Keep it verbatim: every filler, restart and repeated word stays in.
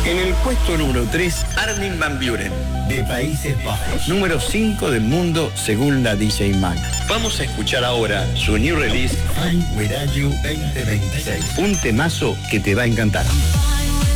En el puesto número tres, Armin van Buuren, de Países Bajos. Número cinco del mundo según la D J Mag. Vamos a escuchar ahora su new release, I'm With You veinte veintiséis. un temazo que te va a encantar.